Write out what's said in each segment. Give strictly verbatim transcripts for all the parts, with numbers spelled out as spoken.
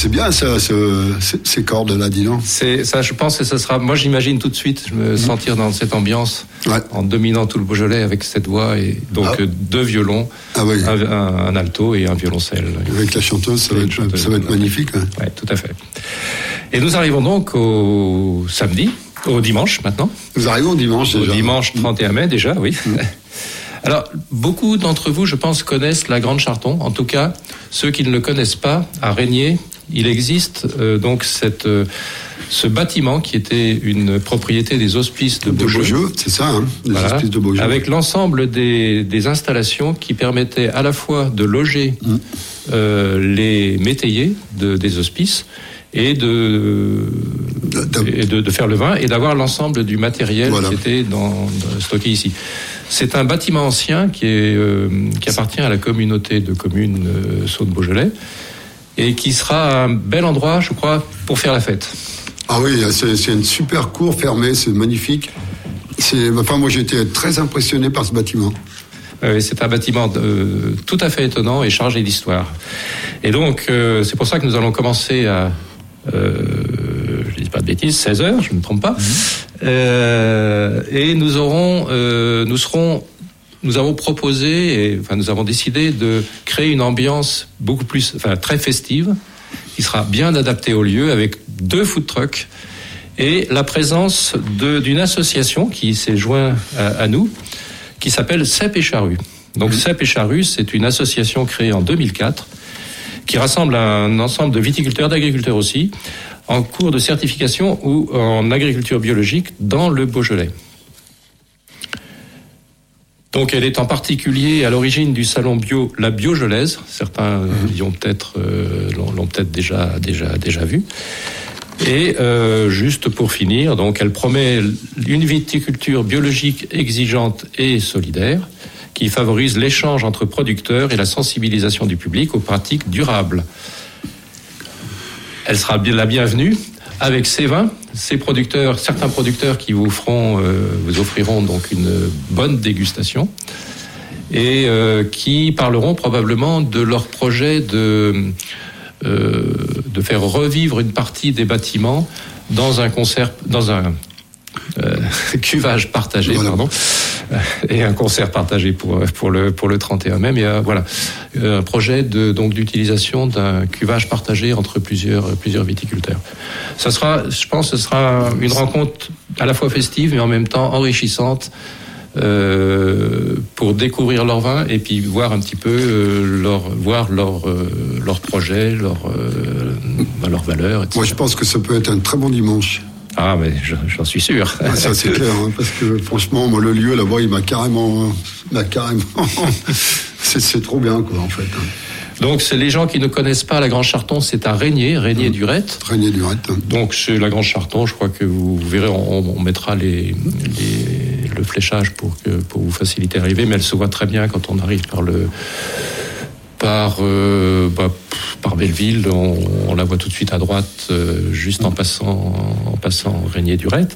C'est bien ça, ce, ces, ces cordes-là, dis donc. C'est ça, je pense que ça sera. Moi, j'imagine tout de suite, je me mmh. sentir dans cette ambiance, ouais. en dominant tout le Beaujolais avec cette voix et donc ah. deux violons, ah oui. un, un, un alto et un violoncelle. Avec la chanteuse, ça va être, chanteuse, ça va être magnifique. Oui, ouais, tout à fait. Et nous arrivons donc au samedi, au dimanche maintenant. Nous arrivons au dimanche. Au déjà. dimanche trente et un mai déjà, oui. Mmh. Alors, beaucoup d'entre vous, je pense, connaissent la Grande Charton. En tout cas, ceux qui ne le connaissent pas, à Régnier, il existe euh, donc cette, euh, ce bâtiment qui était une propriété des Hospices de Beaujeu. De Beaujeu, c'est ça, hein, les voilà, Hospices de Beaujeu. Avec l'ensemble des, des installations qui permettaient à la fois de loger mmh. euh, les métayers de, des Hospices et de, de, et de, de faire le vin et d'avoir l'ensemble du matériel voilà. qui était dans, dans, stocké ici. C'est un bâtiment ancien qui, est, euh, qui appartient à la communauté de communes euh, Saône-Beaujolais et qui sera un bel endroit, je crois, pour faire la fête. Ah oui, c'est, c'est une super cour fermée, c'est magnifique. C'est, enfin, moi, j'ai été très impressionné par ce bâtiment. Euh, c'est un bâtiment de, tout à fait étonnant et chargé d'histoire. Et donc, euh, c'est pour ça que nous allons commencer à... Euh, je ne dis pas de bêtises, seize heures, je ne me trompe pas. Mmh. Euh, et nous aurons, euh, nous serons, nous avons proposé, et, enfin nous avons décidé de créer une ambiance beaucoup plus, enfin très festive, qui sera bien adaptée au lieu, avec deux food trucks et la présence de, d'une association qui s'est jointe à, à nous, qui s'appelle Cep et Charrue. Donc mmh. Cep et Charrue, c'est une association créée en deux mille quatre qui rassemble un ensemble de viticulteurs, d'agriculteurs aussi, en cours de certification ou en agriculture biologique dans le Beaujolais. Donc elle est en particulier à l'origine du salon bio La Biojolaise. Certains mmh. y ont peut-être, euh, l'ont, l'ont peut-être déjà, déjà, déjà vu. Et euh, juste pour finir, donc elle promet une viticulture biologique exigeante et solidaire, qui favorise l'échange entre producteurs et la sensibilisation du public aux pratiques durables. Elle sera bien la bienvenue avec ses vins, ses producteurs, certains producteurs qui vous feront, euh, vous offriront donc une bonne dégustation et euh, qui parleront probablement de leur projet de euh, de faire revivre une partie des bâtiments dans un concert, dans un euh, cuvage partagé, voilà. pardon. Et un concert partagé pour pour le pour le trente et un mai. Mais euh, voilà, un projet de donc d'utilisation d'un cuvage partagé entre plusieurs plusieurs viticulteurs. Ça sera, je pense, ce sera une rencontre à la fois festive mais en même temps enrichissante euh, pour découvrir leur vin et puis voir un petit peu euh, leur voir leur euh, leur projet, leur euh, leur valeur. et cetera. Moi, je pense que ça peut être un très bon dimanche. Ah, mais j'en suis sûr. Ah, ça, c'est clair, hein, parce que franchement, moi, le lieu là-bas, il m'a carrément. M'a carrément c'est, c'est trop bien, quoi, en fait. Donc, c'est les gens qui ne connaissent pas la Grande Charton, c'est à Régnier, Régnier-Durette. Régnier-Durette. Donc, c'est la Grande Charton, je crois que vous, vous verrez, on, on mettra les, les, le fléchage pour, que, pour vous faciliter l'arrivée, mais elle se voit très bien quand on arrive par le. Par, euh, bah, par Belleville, on, on la voit tout de suite à droite, euh, juste en passant, en passant Régnier-Durette.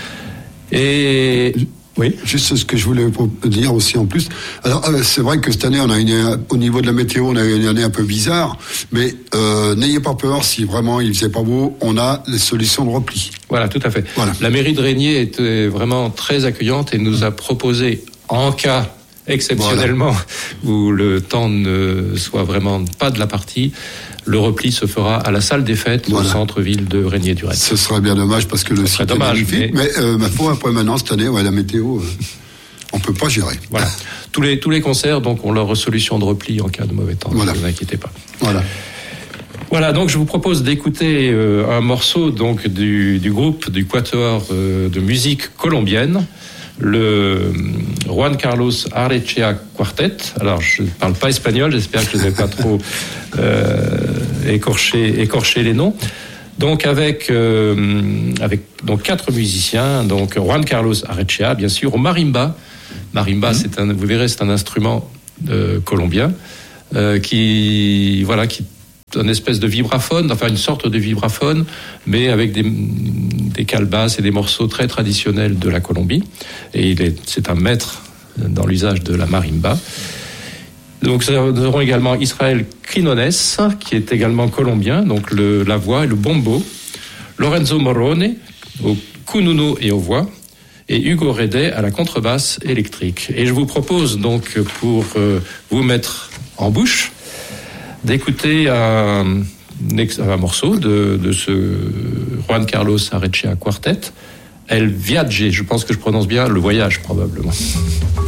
Et oui, juste ce que je voulais dire aussi en plus. Alors c'est vrai que cette année, on a une, au niveau de la météo, on a une année un peu bizarre, mais euh, n'ayez pas peur. Si vraiment il faisait pas beau, on a les solutions de repli. Voilà, tout à fait. Voilà. La mairie de Régnier était vraiment très accueillante et nous a proposé, en cas exceptionnellement, voilà. où le temps ne soit vraiment pas de la partie, le repli se fera à la salle des fêtes voilà. au centre-ville de Régnier-Durette. Ce serait bien dommage parce que le site est dommage, magnifique, mais, mais euh, ma foi, après maintenant cette année, ouais, la météo, euh, on peut pas gérer. Voilà. tous les tous les concerts donc ont leur solution de repli en cas de mauvais temps. Voilà. Ne vous inquiétez pas. Voilà. Voilà, donc je vous propose d'écouter euh, un morceau donc du, du groupe du quatuor euh, de musique colombienne, le Juan Carlos Arrechea Quartet. Alors, je ne parle pas espagnol, j'espère que je ne vais pas trop euh, écorcher, écorcher les noms. Donc, avec, euh, avec donc, quatre musiciens, donc Juan Carlos Arrechea, bien sûr, au marimba. Marimba, mmh. c'est un, vous verrez, c'est un instrument euh, colombien euh, qui, voilà, qui une espèce de vibraphone, enfin une sorte de vibraphone, mais avec des, des calebasses et des morceaux très traditionnels de la Colombie. Et il est, c'est un maître dans l'usage de la marimba. Donc nous aurons également Israël Quinones, qui est également colombien, donc le, la voix et le bombo, Lorenzo Morone au kununu et aux voix, et Hugo Redet à la contrebasse électrique. Et je vous propose donc, pour euh, vous mettre en bouche, d'écouter un, un morceau de, de ce Juan Carlos Arrechea Quartet, El Viaje, je pense que je prononce bien, le voyage probablement.